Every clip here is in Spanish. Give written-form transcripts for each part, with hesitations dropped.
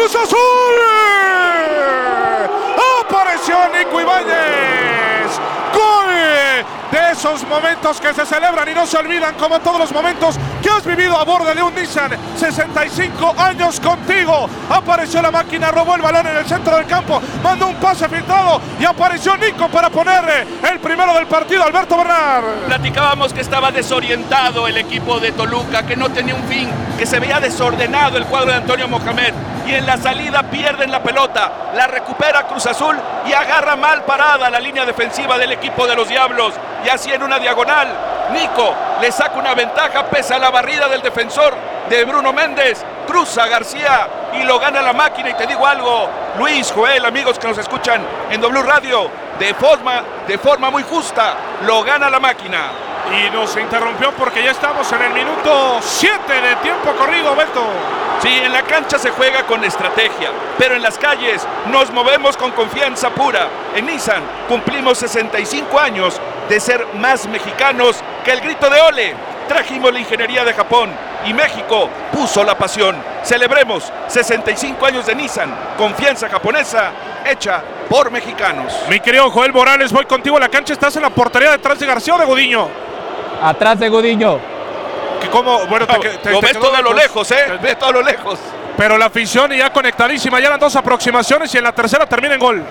Cruz Azul. Apareció Nico Ibáñez. Gol de esos momentos que se celebran y no se olvidan, como todos los momentos que has vivido a bordo de un Nissan. 65 años contigo. Apareció la máquina, robó el balón en el centro del campo, mandó un pase filtrado y apareció Nico para poner el primero del partido, Alberto Bernal. Platicábamos que estaba desorientado el equipo de Toluca, que no tenía un fin, que se veía desordenado el cuadro de Antonio Mohamed, y en la salida pierden la pelota, la recupera Cruz Azul y agarra mal parada la línea defensiva del equipo de los Diablos, y así en una diagonal Nico le saca una ventaja pese a la barrida del defensor de Bruno Méndez, cruza García y lo gana la máquina. Y te digo algo, Luis, Joel, amigos que nos escuchan en W Radio, de forma muy justa, lo gana la máquina. Y nos interrumpió porque ya estamos en el minuto 7 de tiempo corrido, Beto. Sí, en la cancha se juega con estrategia, pero en las calles nos movemos con confianza pura. En Nissan cumplimos 65 años de ser más mexicanos que el grito de ole. Trajimos la ingeniería de Japón y México puso la pasión. Celebremos 65 años de Nissan, confianza japonesa hecha por mexicanos. Mi querido Joel Morales, voy contigo a la cancha. ¿Estás en la portería detrás de García o de Gudiño? Atrás de Gudiño. ¿Cómo? Bueno, lo ves todo a lo lejos, ves todo a lo lejos. Pero la afición ya conectadísima, ya eran 2 aproximaciones y en la tercera termina en gol.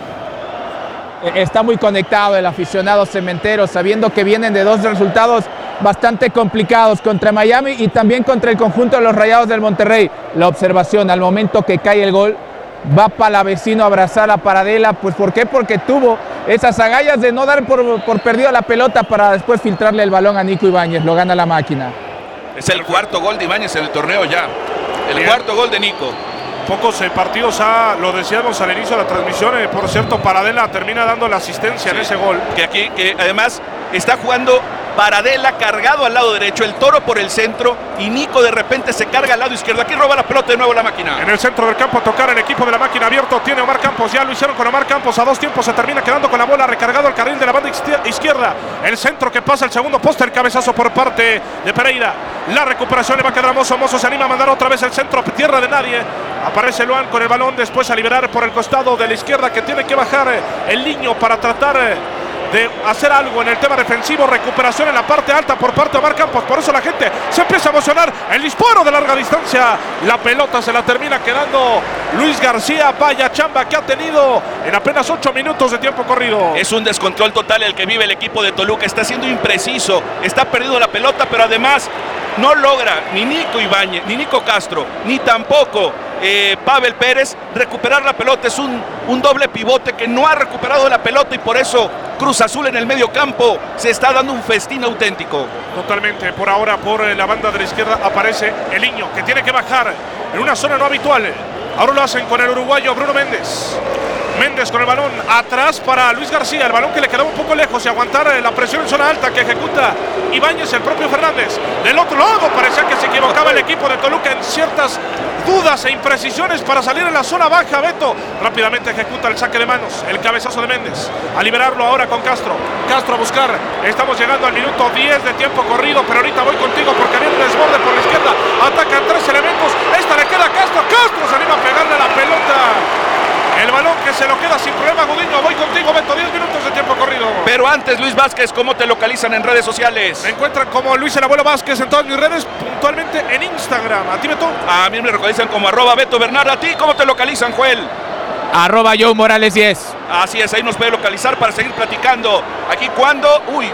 Está muy conectado el aficionado cementero, sabiendo que vienen de 2 resultados bastante complicados contra Miami y también contra el conjunto de los Rayados del Monterrey. La observación, al momento que cae el gol, va Palavecino a abrazar a Paradela. Pues ¿por qué? Porque tuvo esas agallas de no dar por perdido la pelota para después filtrarle el balón a Nico Ibáñez. Lo gana la máquina. Es el cuarto gol de Ibáñez en el torneo ya. El cuarto gol de Nico. Pocos partidos, lo decíamos al inicio de la transmisión, por cierto, Paradela termina dando la asistencia en ese gol. Que además está jugando Paradela cargado al lado derecho, el Toro por el centro y Nico de repente se carga al lado izquierdo. Aquí roba la pelota de nuevo la máquina. En el centro del campo a tocar el equipo de la máquina abierto. Tiene Omar Campos, ya lo hicieron con Omar Campos. A 2 tiempos se termina quedando con la bola, recargado al carril de la banda izquierda. El centro que pasa el segundo poste, el cabezazo por parte de Pereira. La recuperación le va a quedar a Mozo. Mozo se anima a mandar otra vez el centro, tierra de nadie. Aparece Luan con el balón, después a liberar por el costado de la izquierda, que tiene que bajar el Niño para tratar de hacer algo en el tema defensivo. Recuperación en la parte alta por parte de Omar Campos. Por eso la gente se empieza a emocionar. El disparo de larga distancia. La pelota se la termina quedando Luis García. Vaya chamba que ha tenido en apenas 8 minutos de tiempo corrido. Es un descontrol total el que vive el equipo de Toluca. Está siendo impreciso. Está perdiendo la pelota, pero además no logra ni Nico Ibáñez, ni Nico Castro, ni tampoco Pavel Pérez recuperar la pelota. Es un doble pivote que no ha recuperado la pelota y por eso Cruz Azul en el medio campo se está dando un festín auténtico. Totalmente. Por ahora, por la banda de la izquierda aparece el Niño, que tiene que bajar en una zona no habitual. Ahora lo hacen con el uruguayo Bruno Méndez. Méndez con el balón atrás para Luis García, el balón que le quedaba un poco lejos y aguantar la presión en zona alta que ejecuta Ibáñez, el propio Fernández. Del otro lado parecía que se equivocaba el equipo de Toluca en ciertas dudas e imprecisiones para salir en la zona baja. Beto rápidamente ejecuta el saque de manos, el cabezazo de Méndez, a liberarlo ahora con Castro. Castro a buscar, estamos llegando al minuto 10 de tiempo corrido, pero ahorita voy contigo porque viene un desborde por la izquierda, atacan 3 elementos, esta le queda a Castro, Castro se anima a pegarle a la pelota. El balón que se lo queda sin problema Gudiño. Voy contigo, Beto, 10 minutos de tiempo corrido. Pero antes, Luis Vázquez, ¿cómo te localizan en redes sociales? Me encuentran como Luis el Abuelo Vázquez en todas mis redes, puntualmente en Instagram. ¿A ti, Beto? A mí me localizan como @Beto Bernard. ¿A ti cómo te localizan, Joel? @Joe Morales 10. Así es, ahí nos puede localizar para seguir platicando. Aquí cuando,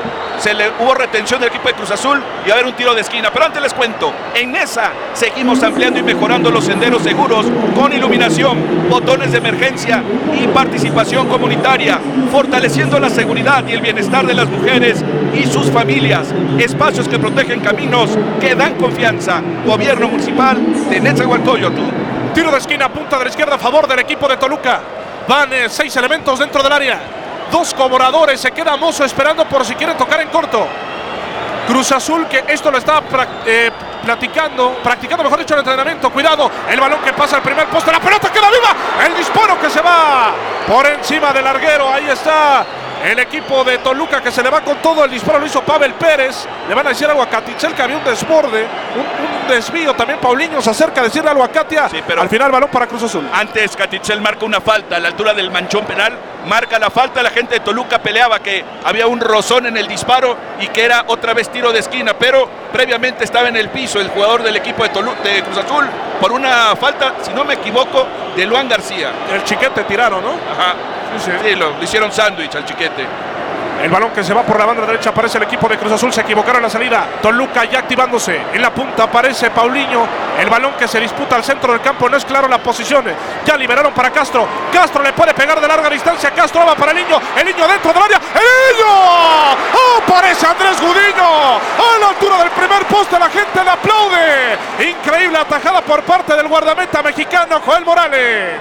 hubo retención del equipo de Cruz Azul y va a haber un tiro de esquina. Pero antes les cuento, en esa seguimos ampliando y mejorando los senderos seguros con iluminación, botones de emergencia y participación comunitaria, fortaleciendo la seguridad y el bienestar de las mujeres y sus familias. Espacios que protegen caminos, que dan confianza. Gobierno Municipal de Nezahualcóyotl. Tiro de esquina, punta de la izquierda a favor del equipo de Toluca. Van 6 elementos dentro del área. 2 cobradores. Se queda Mozo esperando por si quiere tocar en corto. Cruz Azul, que esto lo está practicando, mejor dicho, el entrenamiento. Cuidado, el balón que pasa al primer poste. La pelota queda viva. El disparo que se va por encima del larguero. Ahí está el equipo de Toluca, que se le va con todo. El disparo lo hizo Pavel Pérez. Le van a decir algo a Katitzel, que había un desborde, un desvío. También Paulinho se acerca a decirle algo a Katia. Sí, pero al final balón para Cruz Azul. Antes Katitzel marca una falta a la altura del manchón penal. Marca la falta, la gente de Toluca peleaba que había un rozón en el disparo y que era otra vez tiro de esquina, pero previamente estaba en el piso el jugador del equipo de Cruz Azul por una falta, si no me equivoco, de Luan García. El Chiquete tiraron, ¿no? Ajá. Sí, le hicieron sándwich al Chiquete. El balón que se va por la banda derecha, aparece el equipo de Cruz Azul, se equivocaron en la salida. Toluca ya activándose, en la punta aparece Paulinho. El balón que se disputa al centro del campo, no es claro la posición. Ya liberaron para Castro. Castro le puede pegar de larga distancia. Castro va para el niño dentro del área. ¡El niño! Aparece Andrés Gudiño a la altura del primer poste, la gente le aplaude. Increíble atajada por parte del guardameta mexicano Joel Morales.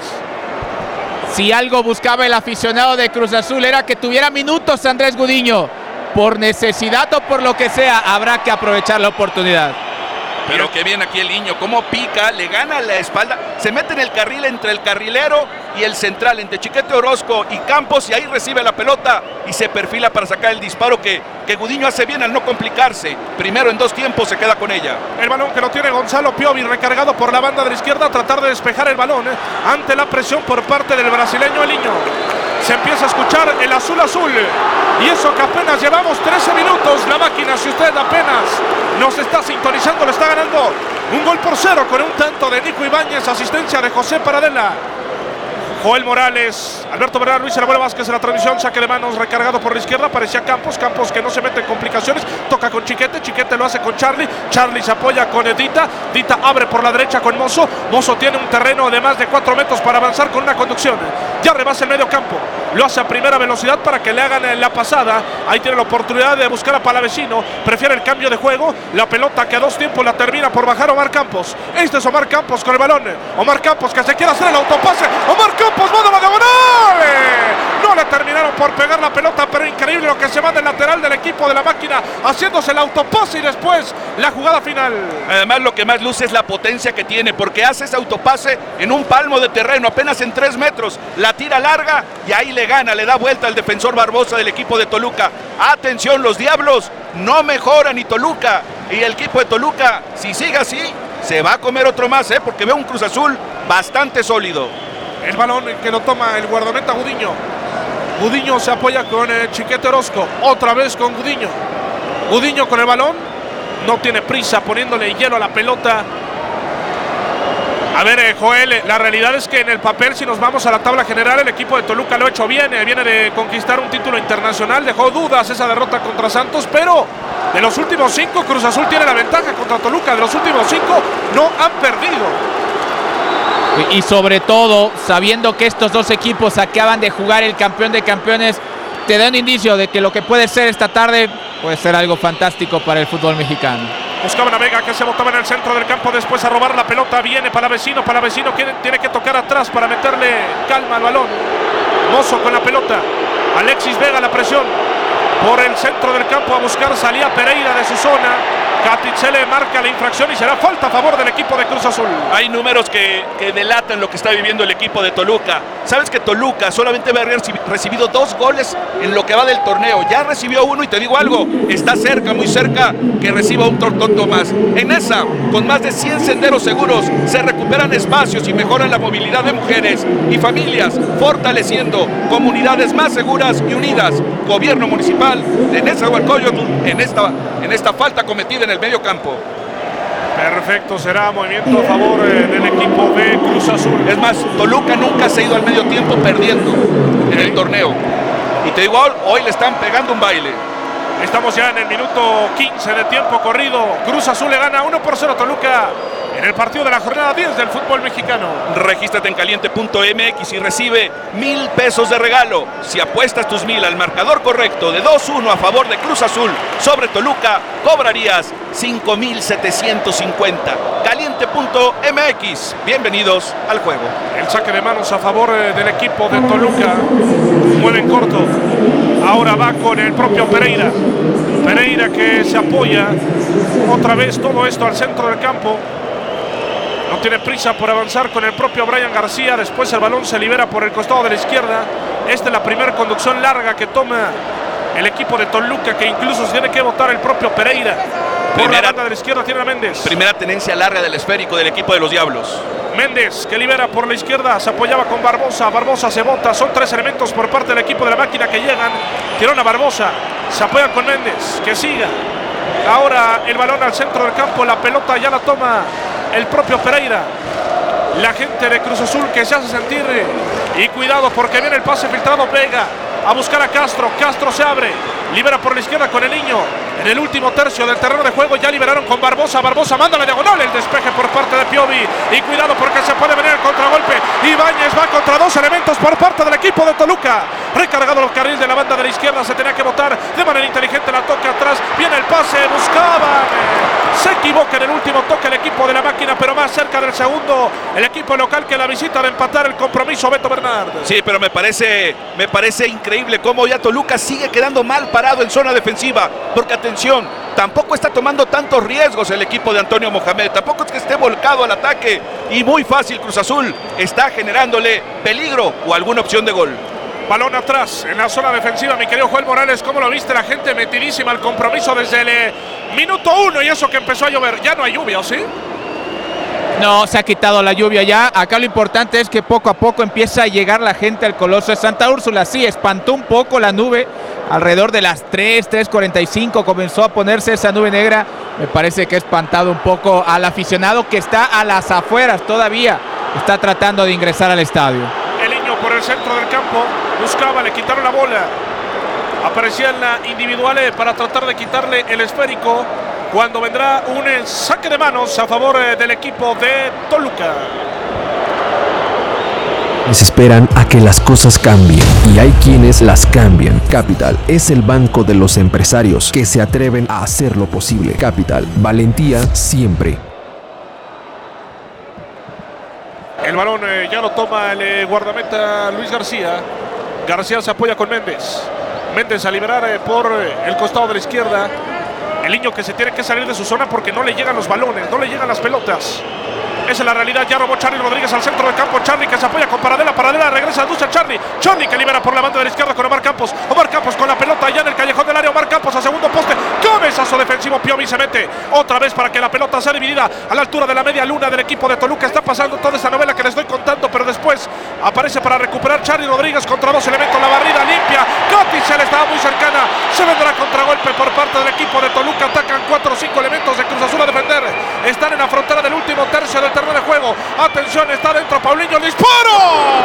Si algo buscaba el aficionado de Cruz Azul era que tuviera minutos Andrés Gudiño. Por necesidad o por lo que sea, habrá que aprovechar la oportunidad. Pero que bien aquí el niño, cómo pica, le gana la espalda, se mete en el carril entre el carrilero y el central, entre Chiquete Orozco y Campos, y ahí recibe la pelota y se perfila para sacar el disparo que Gudiño hace bien al no complicarse. Primero en dos tiempos se queda con ella. El balón que lo tiene Gonzalo Piovi, recargado por la banda de la izquierda, a tratar de despejar el balón ante la presión por parte del brasileño Elinho. Se empieza a escuchar el azul azul, y eso que apenas llevamos 13 minutos. La máquina, si usted apenas nos está sintonizando, le está ganando 1-0 con un tanto de Nico Ibáñez, asistencia de José Paradela. Joel Morales, Alberto Bernal, Luis Elabola Vázquez en la transmisión, saque de manos recargado por la izquierda, parecía Campos que no se mete en complicaciones, toca con Chiquete lo hace con Charlie se apoya con Dita abre por la derecha con Mozo tiene un terreno de más de 4 metros para avanzar con una conducción, ya rebasa el medio campo, lo hace a primera velocidad para que le hagan la pasada, ahí tiene la oportunidad de buscar a Palavecino, prefiere el cambio de juego, la pelota que a dos tiempos la termina por bajar Omar Campos, este es Omar Campos con el balón, Omar Campos que se quiere hacer el autopase, Omar Campos manda la diagonal, no le terminaron por pegar la pelota, pero increíble lo que se va del lateral del equipo de la máquina, haciéndose el autopase y después la jugada final. Además lo que más luce es la potencia que tiene, porque hace ese autopase en un palmo de terreno, apenas en 3 metros, la tira larga y ahí le gana, le da vuelta al defensor Barbosa del equipo de Toluca. Atención, los Diablos no mejoran, y Toluca, y el equipo de Toluca, si sigue así, se va a comer otro más, porque veo un Cruz Azul bastante sólido. El balón que lo toma el guardameta Gudiño se apoya con Chiquete Orozco, otra vez con Gudiño con el balón, no tiene prisa poniéndole hielo a la pelota. A ver, Joel, la realidad es que en el papel, si nos vamos a la tabla general, el equipo de Toluca lo ha hecho bien, viene de conquistar un título internacional, dejó dudas esa derrota contra Santos, pero de los últimos 5 Cruz Azul tiene la ventaja contra Toluca, de los últimos 5 no han perdido. Y sobre todo, sabiendo que estos dos equipos acaban de jugar el campeón de campeones, te da un indicio de que lo que puede ser esta tarde puede ser algo fantástico para el fútbol mexicano. Buscaban a Vega, que se botaba en el centro del campo, después a robar la pelota, viene Palavecino tiene que tocar atrás para meterle calma al balón. Mozo con la pelota, Alexis Vega la presión, por el centro del campo a buscar salida Pereira de su zona. Katitzel marca la infracción y será falta a favor del equipo de Cruz Azul. Hay números que delatan lo que está viviendo el equipo de Toluca. Sabes que Toluca solamente había recibido 2 goles en lo que va del torneo. Ya recibió 1 y te digo algo, está cerca, muy cerca que reciba un tonto más. En esa, con más de 100 senderos seguros, se recuperan espacios y mejoran la movilidad de mujeres y familias, fortaleciendo comunidades más seguras y unidas. Gobierno municipal de Nezahualcóyotl en esta falta cometida en el medio campo. Perfecto, será movimiento a favor del equipo de Cruz Azul. Es más, Toluca nunca se ha ido al medio tiempo perdiendo en el torneo. Y te digo, hoy le están pegando un baile. Estamos ya en el minuto 15 de tiempo corrido. Cruz Azul le gana 1-0 a Toluca en el partido de la jornada 10 del fútbol mexicano. Regístrate en caliente.mx y recibe 1,000 pesos de regalo. Si apuestas tus 1,000 al marcador correcto de 2-1 a favor de Cruz Azul sobre Toluca, cobrarías 5,750. Caliente.mx. Bienvenidos al juego. El saque de manos a favor del equipo de Toluca. Mueve en corto. Ahora va con el propio Pereira. Pereira que se apoya. Otra vez todo esto al centro del campo. No tiene prisa por avanzar con el propio Brian García. Después el balón se libera por el costado de la izquierda. Esta es la primera conducción larga que toma el equipo de Toluca, que incluso se tiene que votar el propio Pereira. Por la banda de la izquierda tiene a Méndez. Primera tenencia larga del esférico del equipo de los Diablos. Méndez, que libera por la izquierda, se apoyaba con Barbosa. Barbosa se bota, son 3 elementos por parte del equipo de la máquina que llegan. Tirón a Barbosa, se apoya con Méndez, que siga. Ahora el balón al centro del campo, la pelota ya la toma el propio Pereira. La gente de Cruz Azul que se hace sentir, y cuidado porque viene el pase filtrado. Vega a buscar a Castro, Castro se abre, libera por la izquierda con el niño. En el último tercio del terreno de juego ya liberaron con Barbosa. Barbosa manda la diagonal, el despeje por parte de Piovi. Y cuidado porque se puede venir el contragolpe. Ibáñez va contra 2 elementos por parte del equipo de Toluca. Recargado los carriles de la banda de la izquierda, se tenía que botar de manera inteligente, la toca atrás. Viene el pase, buscaban. Se equivoca en el último toque el equipo de la máquina, pero más cerca del segundo el equipo local que la visita de empatar el compromiso, Beto Bernard. Sí, pero me parece increíble cómo ya Toluca sigue quedando mal parado en zona defensiva, porque atención, tampoco está tomando tantos riesgos el equipo de Antonio Mohamed, tampoco es que esté volcado al ataque, y muy fácil Cruz Azul está generándole peligro o alguna opción de gol. Balón atrás en la zona defensiva, mi querido Joel Morales. ¿Cómo lo viste? La gente metidísima al compromiso desde el minuto 1, y eso que empezó a llover. Ya no hay lluvia, ¿o sí? No, se ha quitado la lluvia ya. Acá lo importante es que poco a poco empieza a llegar la gente al Coloso de Santa Úrsula. Sí, espantó un poco la nube. Alrededor de las 3:45 comenzó a ponerse esa nube negra. Me parece que ha espantado un poco al aficionado que está a las afueras todavía. Está tratando de ingresar al estadio. El niño por el centro del campo buscaba, le quitaron la bola. Aparecía en la individual para tratar de quitarle el esférico, cuando vendrá un saque de manos a favor del equipo de Toluca. Esperan a que las cosas cambien, y hay quienes las cambian. Capital es el banco de los empresarios que se atreven a hacer lo posible. Capital, valentía siempre. El balón ya lo toma el guardameta Luis García. García se apoya con Méndez. Méndez a liberar por el costado de la izquierda. El niño que se tiene que salir de su zona porque no le llegan los balones, no le llegan las pelotas. Esa es la realidad. Ya robó Charly Rodríguez al centro del campo. Charly que se apoya con Paradela. Paradela regresa a Duce Charly. Charly que libera por la banda de la izquierda con Omar Campos. Omar Campos con la pelota allá en el callejón del área. Omar Campos a segundo poste. Cabezazo defensivo. Piovi se mete otra vez para que la pelota sea dividida a la altura de la media luna del equipo de Toluca. Está pasando toda esa novela que les estoy contando, pero después aparece para recuperar Charly Rodríguez contra 2 elementos. La barrida limpia. Coticel estaba muy cercana. Se vendrá contragolpe por parte del equipo de Toluca. Atacan 4 o 5 elementos de Cruz Azul a defender. Están en la frontera del último tercio del terreno de juego. Atención, está dentro Paulinho, el disparo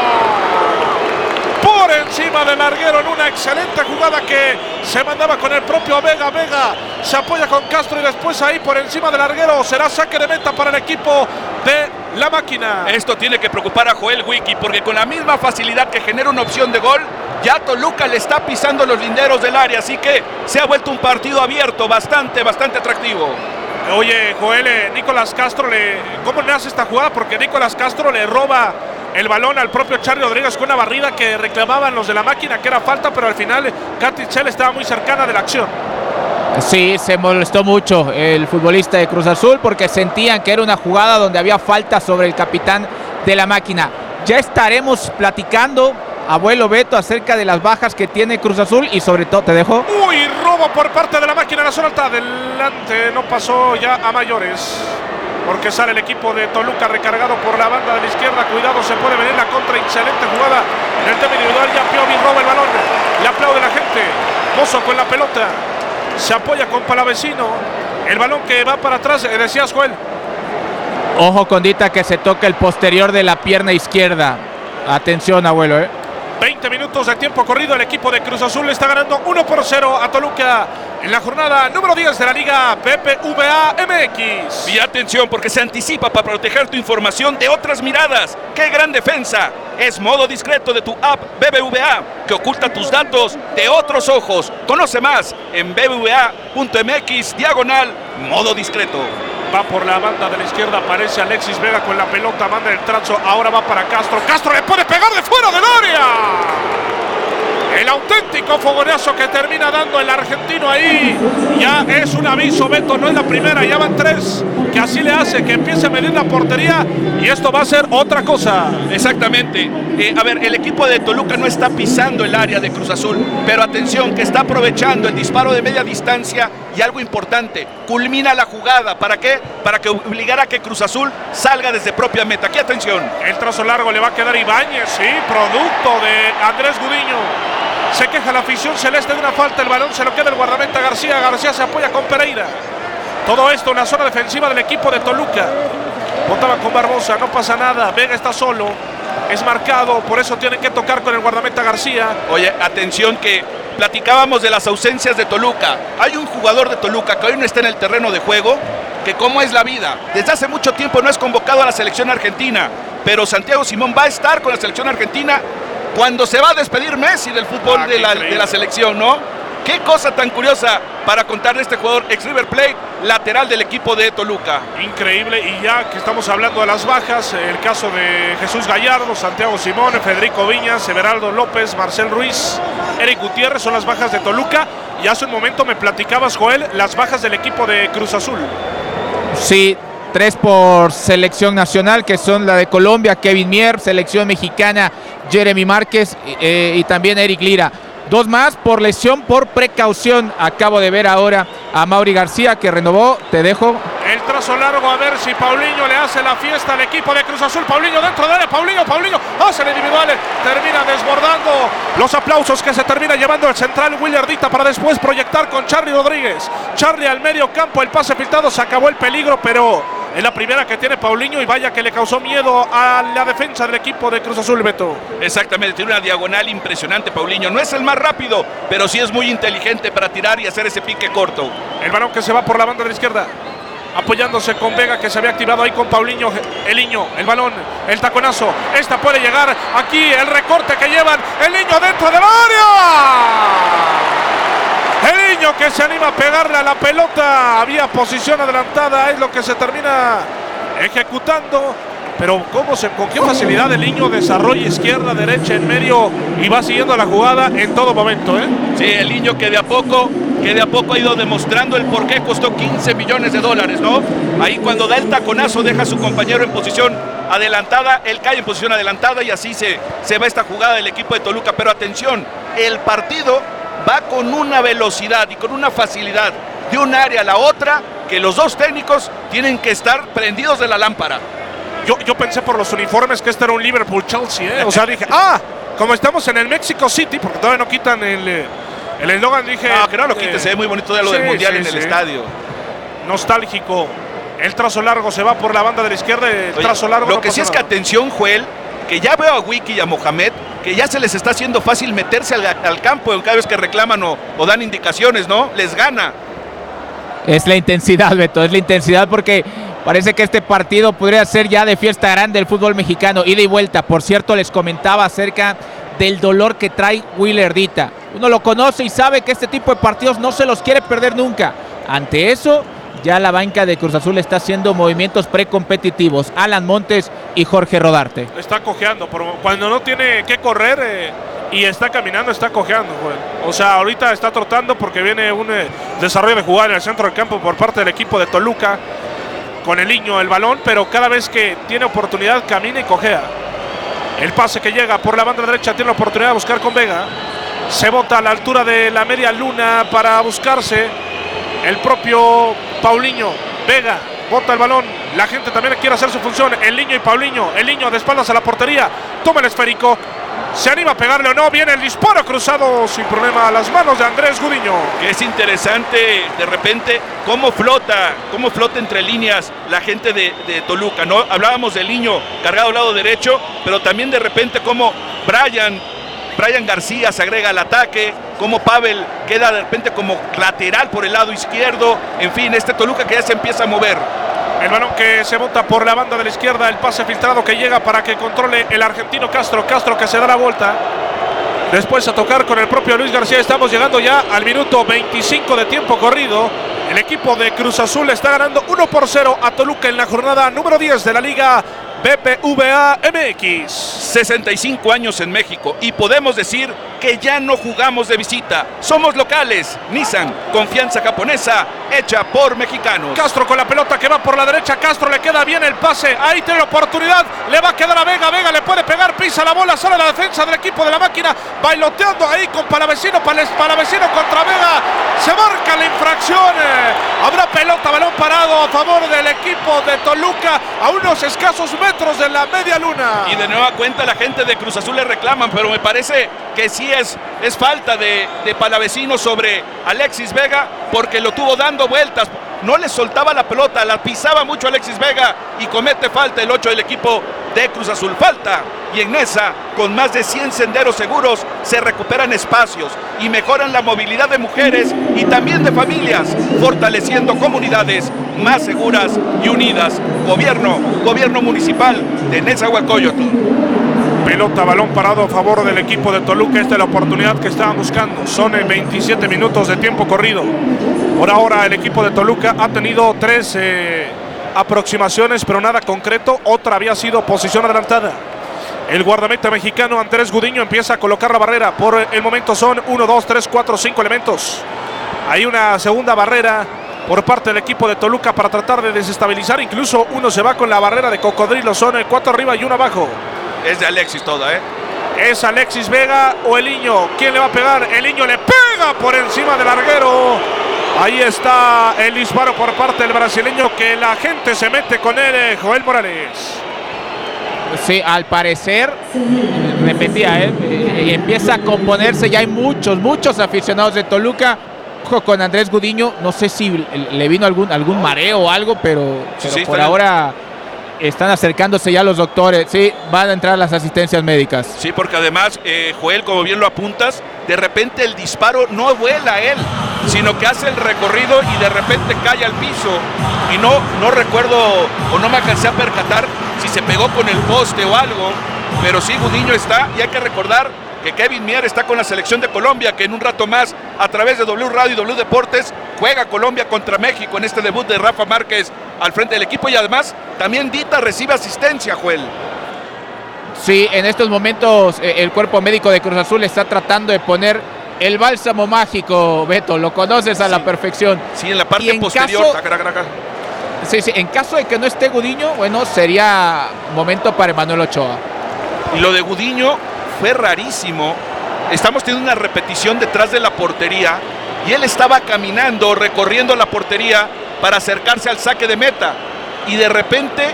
por encima del larguero en una excelente jugada que se mandaba con el propio Vega. Vega se apoya con Castro y después ahí por encima del larguero será saque de meta para el equipo de la máquina. Esto tiene que preocupar a Joel Wiki, porque con la misma facilidad que genera una opción de gol, ya Toluca le está pisando los linderos del área, así que se ha vuelto un partido abierto, bastante atractivo. Oye, Joel, Nicolás Castro, ¿cómo nace esta jugada? Porque Nicolás Castro le roba el balón al propio Charly Rodríguez con una barrida que reclamaban los de la máquina que era falta, pero al final Coticel estaba muy cercana de la acción. Sí, se molestó mucho el futbolista de Cruz Azul porque sentían que era una jugada donde había falta sobre el capitán de la máquina. Ya estaremos platicando, abuelo Beto, acerca de las bajas que tiene Cruz Azul y sobre todo, te dejo. Uy, robo por parte de la máquina en la zona alta. Adelante, no pasó ya a mayores. Porque sale el equipo de Toluca recargado por la banda de la izquierda. Cuidado, se puede venir la contra. Excelente jugada en el tema individual. Ya Piovi roba el balón. Le aplaude la gente. Mozo con la pelota. Se apoya con Palavecino. El balón que va para atrás, decías, Joel. Ojo, Condita, que se toca el posterior de la pierna izquierda. Atención, abuelo, 20 minutos de tiempo corrido. El equipo de Cruz Azul le está ganando 1-0 a Toluca en la jornada número 10 de la Liga BBVA MX. Y atención, porque se anticipa para proteger tu información de otras miradas. ¡Qué gran defensa! Es modo discreto de tu app BBVA, que oculta tus datos de otros ojos. Conoce más en bbva.mx/modo discreto. Va por la banda de la izquierda, aparece Alexis Vega con la pelota, manda el trazo, ahora va para Castro. Castro le puede pegar de fuera del área. El auténtico fogonazo que termina dando el argentino ahí. Ya es un aviso, Beto, no es la primera, ya van 3. Que así le hace que empiece a medir la portería y esto va a ser otra cosa. Exactamente. A ver, el equipo de Toluca no está pisando el área de Cruz Azul, pero atención, que está aprovechando el disparo de media distancia y algo importante, culmina la jugada. ¿Para qué? Para que obligara a que Cruz Azul salga desde propia meta. Aquí atención. El trazo largo le va a quedar Ibáñez, sí, producto de Andrés Gudiño. Se queja la afición celeste de una falta, el balón se lo queda el guardameta García. García se apoya con Pereira. Todo esto en la zona defensiva del equipo de Toluca. Botaba con Barbosa, no pasa nada. Vega está solo, es marcado, por eso tienen que tocar con el guardameta García. Oye, atención que platicábamos de las ausencias de Toluca. Hay un jugador de Toluca que hoy no está en el terreno de juego, que como es la vida, desde hace mucho tiempo no es convocado a la selección argentina, pero Santiago Simón va a estar con la selección argentina cuando se va a despedir Messi del fútbol de la selección, ¿no? Qué cosa tan curiosa para contar de este jugador ex River Plate, lateral del equipo de Toluca. Increíble, y ya que estamos hablando de las bajas, el caso de Jesús Gallardo, Santiago Simón, Federico Viñas, Everaldo López, Marcel Ruiz, Eric Gutiérrez son las bajas de Toluca. Y hace un momento me platicabas, Joel, las bajas del equipo de Cruz Azul. Sí, 3 por selección nacional, que son la de Colombia, Kevin Mier, selección mexicana, Jeremy Márquez y también Eric Lira. 2 más por lesión, por precaución. Acabo de ver ahora a Mauri García, que renovó. Te dejo. El trazo largo, a ver si Paulinho le hace la fiesta al equipo de Cruz Azul. Paulinho dentro de área, Paulinho hace el individual, termina desbordando. Los aplausos que se termina llevando el central Willardita para después proyectar con Charly Rodríguez. Charly al medio campo, el pase filtrado, se acabó el peligro, pero es la primera que tiene Paulinho y vaya que le causó miedo a la defensa del equipo de Cruz Azul, Beto. Exactamente, tiene una diagonal impresionante Paulinho. No es el más rápido, pero sí es muy inteligente para tirar y hacer ese pique corto. El balón que se va por la banda de la izquierda, apoyándose con Vega, que se había activado ahí con Paulinho. El Niño, el balón, el taconazo, esta puede llegar aquí, el recorte que llevan, el Niño dentro del área. El Niño que se anima a pegarle a la pelota, había posición adelantada, es lo que se termina ejecutando. Pero con qué facilidad el Niño desarrolla izquierda, derecha, en medio y va siguiendo la jugada en todo momento, ¿eh? Sí, el Niño que de a poco ha ido demostrando el por qué costó $15 millones, ¿no? Ahí cuando da el taconazo deja a su compañero en posición adelantada, él cae en posición adelantada y así se va esta jugada del equipo de Toluca. Pero atención, el partido va con una velocidad y con una facilidad de un área a la otra que los dos técnicos tienen que estar prendidos de la lámpara. Yo pensé por los uniformes que este era un Liverpool-Chelsea, ¿eh? O sea, dije, como estamos en el Mexico City, porque todavía no quitan el eslogan, dije... que no lo quite, se ve muy bonito de lo del Mundial en el estadio. Nostálgico. El trazo largo se va por la banda de la izquierda, el trazo largo... Lo que sí es que atención, Joel, que ya veo a Wiki y a Mohamed, que ya se les está haciendo fácil meterse al campo cada vez que reclaman o dan indicaciones, ¿no? Les gana. Es la intensidad, Beto, es la intensidad porque... Parece que este partido podría ser ya de fiesta grande del fútbol mexicano, ida y vuelta. Por cierto, les comentaba acerca del dolor que trae Willardita. Uno lo conoce y sabe que este tipo de partidos no se los quiere perder nunca. Ante eso, ya la banca de Cruz Azul está haciendo movimientos precompetitivos. Alan Montes y Jorge Rodarte. Está cojeando, cuando no tiene que correr y está caminando, está cojeando, güey. O sea, ahorita está trotando porque viene un desarrollo de jugada en el centro del campo por parte del equipo de Toluca. Con el Niño el balón, pero cada vez que tiene oportunidad camina y cojea. El pase que llega por la banda derecha, tiene la oportunidad de buscar con Vega. Se bota a la altura de la media luna para buscarse el propio Paulinho. Vega bota el balón, la gente también quiere hacer su función. El Niño y Paulinho, el Niño de espaldas a la portería, toma el esférico. Se anima a pegarle o no, viene el disparo cruzado sin problema a las manos de Andrés Gudiño. Que es interesante de repente cómo flota entre líneas la gente de Toluca, ¿no? Hablábamos del Niño cargado al lado derecho, pero también de repente cómo Brian García se agrega al ataque, cómo Pavel queda de repente como lateral por el lado izquierdo. En fin, este Toluca que ya se empieza a mover. El balón que se bota por la banda de la izquierda, el pase filtrado que llega para que controle el argentino Castro que se da la vuelta. Después a tocar con el propio Luis García. Estamos llegando ya al minuto 25 de tiempo corrido. El equipo de Cruz Azul está ganando 1-0 a Toluca en la jornada número 10 de la Liga BBVA MX. 65 años en México y podemos decir que ya no jugamos de visita, somos locales. Nissan, confianza japonesa hecha por mexicanos. Castro con la pelota que va por la derecha, Castro le queda bien el pase, ahí tiene la oportunidad, le va a quedar a Vega, Vega le puede pegar, pisa la bola, sale la defensa del equipo de la máquina, bailoteando ahí con Palavecino, Palavecino contra Vega, se marca la infracción, habrá pelota, balón parado a favor del equipo de Toluca, a unos escasos metros de la media luna. Y de nueva cuenta la gente de Cruz Azul le reclaman, pero me parece que sí es falta de Palavecino sobre Alexis Vega, porque lo tuvo dando vueltas, no le soltaba la pelota, la pisaba mucho Alexis Vega y comete falta el 8 del equipo de Cruz Azul. Falta, y en esa, con más de 100 senderos seguros, se recuperan espacios y mejoran la movilidad de mujeres y también de familias, fortaleciendo comunidades más seguras y unidas. Gobierno municipal de Nezahualcóyotl. Pelota, balón parado a favor del equipo de Toluca. Esta es la oportunidad que estaban buscando. Son 27 minutos de tiempo corrido. Por ahora el equipo de Toluca ha tenido 3 aproximaciones, pero nada concreto. Otra había sido posición adelantada. El guardameta mexicano Andrés Gudiño empieza a colocar la barrera. Por el momento son 1, 2, 3, 4, 5 elementos. Hay una segunda barrera por parte del equipo de Toluca para tratar de desestabilizar. Incluso uno se va con la barrera de cocodrilo. Son 4 arriba y 1 abajo. Es de Alexis toda, ¿Es Alexis Vega o Eliño? ¿Quién le va a pegar? Eliño le pega por encima del larguero. Ahí está el disparo por parte del brasileño, que la gente se mete con él, Joel Morales. Sí, al parecer, repetía, empieza a componerse, ya hay muchos aficionados de Toluca. Ojo con Andrés Gudiño, no sé si le vino algún mareo o algo, pero por ahora están acercándose ya los doctores. Sí, van a entrar las asistencias médicas. Sí, porque además, Joel, como bien lo apuntas, de repente el disparo no vuela a él, sino que hace el recorrido y de repente cae al piso. Y no recuerdo o no me alcancé a percatar si se pegó con el poste o algo, pero sí, Gudiño está, y hay que recordar que Kevin Mier está con la selección de Colombia, que en un rato más, a través de W Radio y W Deportes, juega Colombia contra México en este debut de Rafa Márquez al frente del equipo, y además también Dita recibe asistencia, Joel. Sí, en estos momentos el cuerpo médico de Cruz Azul está tratando de poner el bálsamo mágico, Beto, lo conoces a la perfección. Sí, en la parte posterior. Sí, en caso de que no esté Gudiño, bueno, sería momento para Emanuel Ochoa. Y lo de Gudiño fue rarísimo. Estamos teniendo una repetición detrás de la portería y él estaba caminando, recorriendo la portería para acercarse al saque de meta, y de repente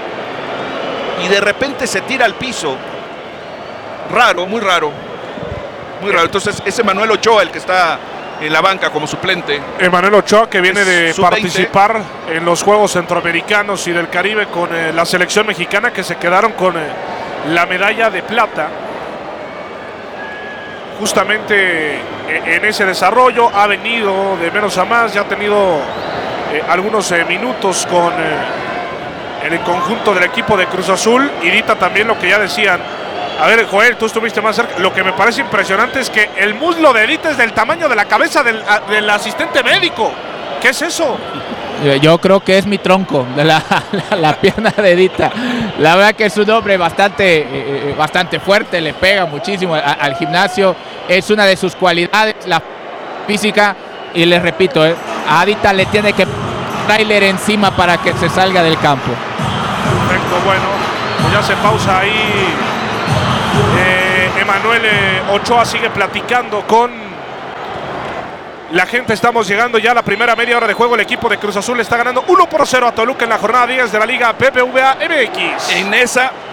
se tira al piso. Raro, muy raro. Entonces es Emanuel Ochoa el que está en la banca como suplente. Emanuel Ochoa, que viene de participar en los Juegos Centroamericanos y del Caribe con la selección mexicana, que se quedaron con la medalla de plata. Justamente en ese desarrollo ha venido de menos a más, ya ha tenido algunos minutos con el conjunto del equipo de Cruz Azul. Y Dita también, lo que ya decían. A ver, Joel, tú estuviste más cerca. Lo que me parece impresionante es que el muslo de Dita es del tamaño de la cabeza del asistente médico. ¿Qué es eso? Yo creo que es mi tronco, de la pierna de Dita. La verdad que es un hombre bastante fuerte, le pega muchísimo al gimnasio. Es una de sus cualidades, la física. Y les repito, a Dita le tiene que trailer encima para que se salga del campo. Perfecto, bueno, pues ya se pausa ahí. Emanuel Ochoa sigue platicando con la gente. Estamos llegando ya a la primera media hora de juego. El equipo de Cruz Azul está ganando 1-0 a Toluca en la jornada 10 de la Liga BBVA MX. En esa